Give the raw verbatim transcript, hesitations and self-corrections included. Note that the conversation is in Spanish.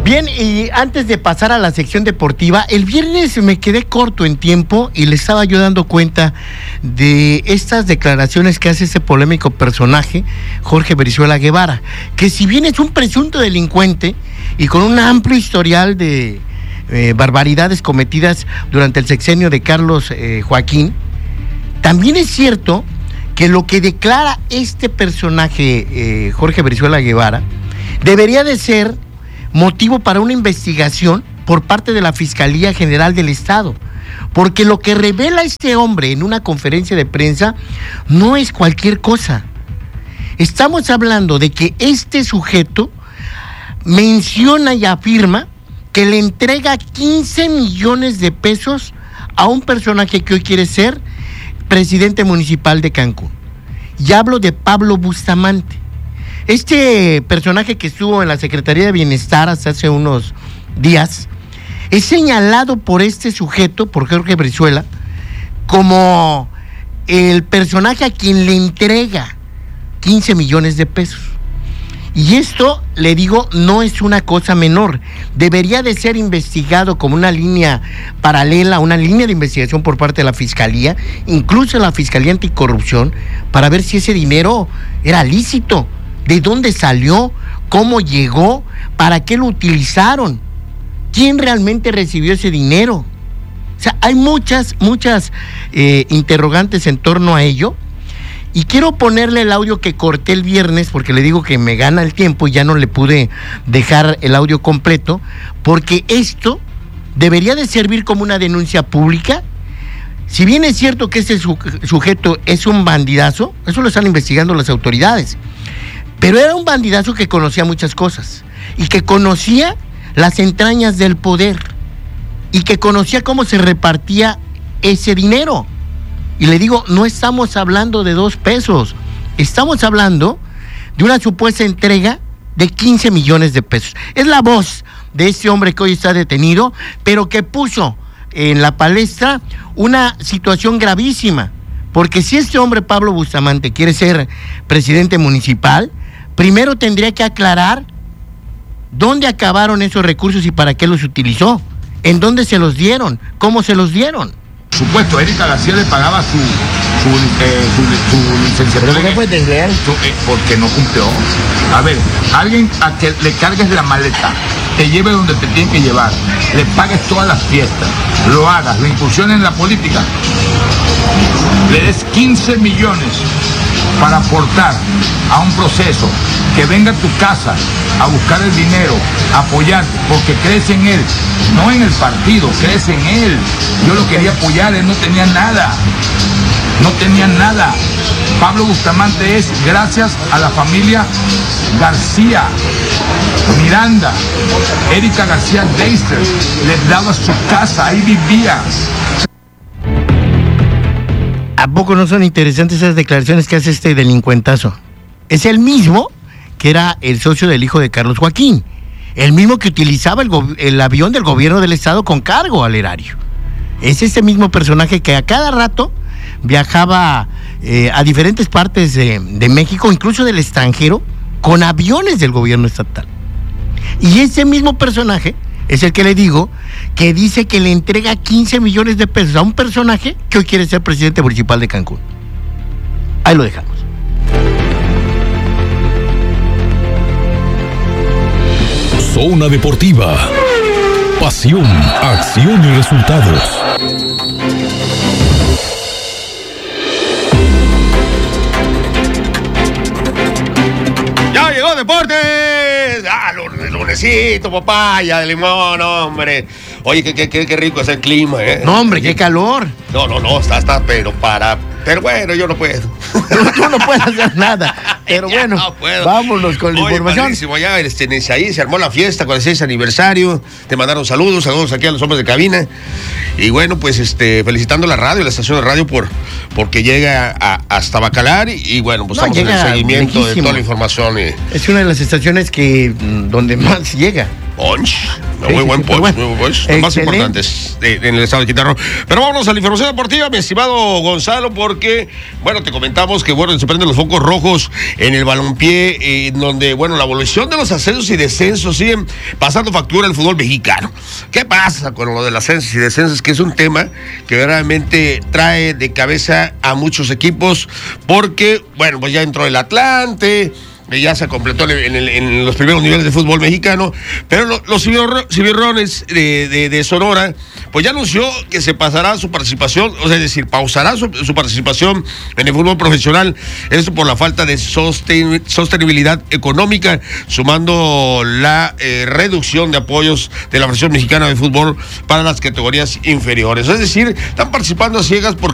Bien, y antes de pasar a la sección deportiva, el viernes me quedé corto en tiempo y le estaba yo dando cuenta de estas declaraciones que hace ese polémico personaje, Jorge Brizuela Guevara, que si bien es un presunto delincuente y con un amplio historial de eh, barbaridades cometidas durante el sexenio de Carlos eh, Joaquín, también es cierto que lo que declara este personaje, eh, Jorge Brizuela Guevara, debería de ser motivo para una investigación por parte de la Fiscalía General del Estado, porque lo que revela este hombre en una conferencia de prensa no es cualquier cosa. Estamos hablando de que este sujeto menciona y afirma que le entrega quince millones de pesos a un personaje que hoy quiere ser presidente municipal de Cancún. Y hablo de Pablo Bustamante. Este personaje que estuvo en la Secretaría de Bienestar hasta hace unos días es señalado por este sujeto, por Jorge Brizuela, como el personaje a quien le entrega quince millones de pesos. Y esto, le digo, no es una cosa menor. Debería de ser investigado como una línea paralela, una línea de investigación por parte de la Fiscalía, incluso la Fiscalía Anticorrupción, para ver si ese dinero era lícito. ¿De dónde salió? ¿Cómo llegó? ¿Para qué lo utilizaron? ¿Quién realmente recibió ese dinero? O sea, hay muchas, muchas eh, interrogantes en torno a ello. Y quiero ponerle el audio que corté el viernes, porque le digo que me gana el tiempo y ya no le pude dejar el audio completo, porque esto debería de servir como una denuncia pública. Si bien es cierto que ese sujeto es un bandidazo, eso lo están investigando las autoridades, pero era un bandidazo que conocía muchas cosas y que conocía las entrañas del poder y que conocía cómo se repartía ese dinero. Y le digo, no estamos hablando de dos pesos, estamos hablando de una supuesta entrega de quince millones de pesos. Es la voz de este hombre que hoy está detenido, pero que puso en la palestra una situación gravísima, porque si este hombre, Pablo Bustamante, quiere ser presidente municipal, primero tendría que aclarar dónde acabaron esos recursos y para qué los utilizó, en dónde se los dieron, cómo se los dieron. Por supuesto, Erika García le pagaba su, su, eh, su, su licenciatura. ¿Pero por qué fue desleal? Eh, porque no cumplió. A ver, alguien a que le cargues la maleta, te lleve donde te tienen que llevar, le pagues todas las fiestas, lo hagas, lo incursiones en la política, le des quince millones para aportar a un proceso, que venga a tu casa a buscar el dinero, apoyarte, porque crees en él, no en el partido, crees en él. Yo lo quería apoyar, él no tenía nada, no tenía nada. Pablo Bustamante es gracias a la familia García, Miranda, Erika García Deister, les daba su casa, ahí vivía. ¿A poco no son interesantes esas declaraciones que hace este delincuentazo? Es el mismo que era el socio del hijo de Carlos Joaquín, el mismo que utilizaba el, go- el avión del gobierno del estado con cargo al erario. Es ese mismo personaje que a cada rato viajaba eh, a diferentes partes de, de México, incluso del extranjero, con aviones del gobierno estatal. Y ese mismo personaje es el que le digo que dice que le entrega quince millones de pesos a un personaje que hoy quiere ser presidente municipal de Cancún. Ahí lo dejamos. Zona Deportiva. Pasión, acción y resultados. ¡Ya llegó Deportes! ¡Ah, lunes, lunesito, papaya de limón, hombre! Oye, qué, qué, qué, qué rico es el clima, ¿eh? No, hombre, qué calor. No, no, no, está, está, pero para... Pero bueno, yo no puedo. Tú, tú no puedes hacer nada. Pero bueno, no puedo. Vámonos con la Oye, información. padrísimo, allá este, ahí se armó la fiesta con el seis aniversario. Te mandaron saludos, saludos aquí a los hombres de cabina. Y bueno, pues este, felicitando a la radio, la estación de radio por porque llega a, hasta Bacalar. Y, y bueno, pues No, estamos en el seguimiento lejísimo. de toda la información. Y... Es una de las estaciones que donde más llega. Punch. Sí, muy sí, buen sí, punch, bueno. muy buen punch. Los más Excelente. importantes de, de, en el estado de Quintana Roo. Pero vámonos a la información deportiva, mi estimado Gonzalo, porque, bueno, te comentamos que, bueno, se prenden los focos rojos en el balompié, eh, donde, bueno, la evolución de los ascensos y descensos siguen pasando factura al fútbol mexicano. ¿Qué pasa con lo de los ascensos y descensos? Que es un tema que verdaderamente trae de cabeza a muchos equipos, porque, bueno, pues ya entró el Atlante, ya se completó en, el, en los primeros niveles de fútbol mexicano, pero lo, los cibirrones de, de, de Sonora, pues ya anunció que se pasará su participación, o sea, es decir, pausará su, su participación en el fútbol profesional, esto por la falta de sosten, sostenibilidad económica, sumando la eh, reducción de apoyos de la Federación Mexicana de Fútbol para las categorías inferiores. Es decir, están participando a ciegas porque